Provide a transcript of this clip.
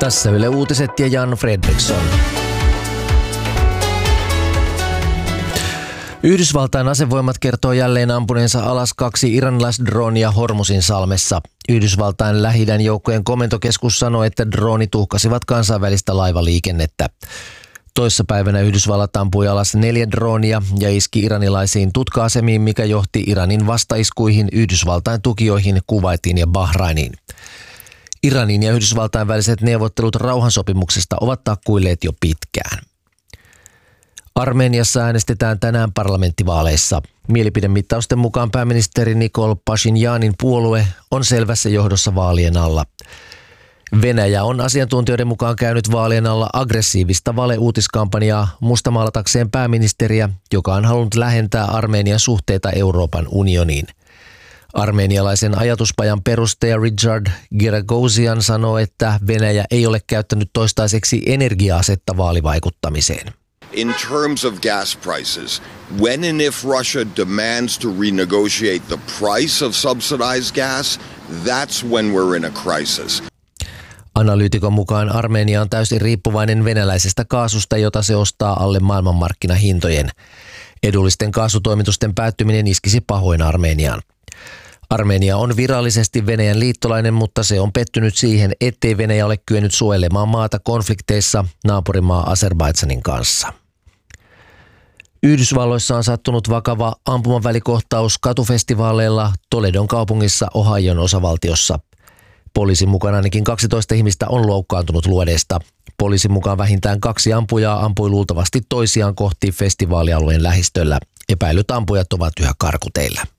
Tässä Yle Uutiset ja Jan Fredriksson. Yhdysvaltain asevoimat kertoo jälleen ampuneensa alas 2 iranilaisdronia Hormuzin salmessa. Yhdysvaltain Lähi-idän joukkojen komentokeskus sanoi, että droonit uhkasivat kansainvälistä laivaliikennettä. Toissapäivänä Yhdysvallat ampui alas 4 droonia ja iski iranilaisiin tutka-asemiin, mikä johti Iranin vastaiskuihin Yhdysvaltain tukijoihin Kuwaitiin ja Bahrainiin. Iranin ja Yhdysvaltain väliset neuvottelut rauhansopimuksesta ovat takkuilleet jo pitkään. Armeniassa äänestetään tänään parlamenttivaaleissa. Mielipidemittausten mukaan pääministeri Nikol Pashinyanin puolue on selvässä johdossa vaalien alla. Venäjä on asiantuntijoiden mukaan käynyt vaalien alla aggressiivista valeuutiskampanjaa mustamaalatakseen pääministeriä, joka on halunnut lähentää Armenian suhteita Euroopan unioniin. Armenialaisen ajatuspajan perustaja Richard Giragosian sanoo, että Venäjä ei ole käyttänyt toistaiseksi energia-asetta vaalivaikuttamiseen. In terms of gas prices, when and if Russia demands to renegotiate the price of subsidized gas, that's when we're in a crisis. Analyytikon mukaan Armenia on täysin riippuvainen venäläisestä kaasusta, jota se ostaa alle maailmanmarkkinahintojen. Edullisten kaasutoimitusten päättyminen iskisi pahoin Armeniaan. Armenia on virallisesti Venäjän liittolainen, mutta se on pettynyt siihen, ettei Venäjä ole kyennyt suojelemaan maata konflikteissa naapurimaa Azerbaidžanin kanssa. Yhdysvalloissa on sattunut vakava ampumavälikohtaus katufestivaaleilla Toledon kaupungissa Ohion osavaltiossa. Poliisin mukaan ainakin 12 ihmistä on loukkaantunut luodeesta. Poliisin mukaan vähintään 2 ampujaa ampui luultavasti toisiaan kohti festivaalialueen lähistöllä. Epäilyt ampujat ovat yhä karkuteillä.